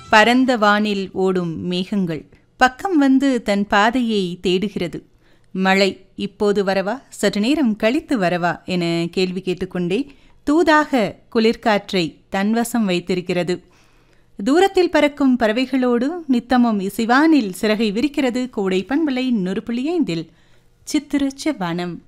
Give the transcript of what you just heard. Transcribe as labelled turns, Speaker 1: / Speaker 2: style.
Speaker 1: பரந்த வானில் ஓடும் மேகங்கள் பக்கம் வந்து தன் பாதையை தேடுகிறது. மழை இப்போது வரவா, சற்று நேரம் கழித்து வரவா என கேள்வி கேட்டுக்கொண்டே தூதாக குளிர்காற்றை தன்வசம் வைத்திருக்கிறது. தூரத்தில் பறக்கும் பறவைகளோடு நித்தமும் இசைவானில் சிறகை விரிக்கிறது. கோடை பண்பலை 100.5 சித்திரச்ச வனம்.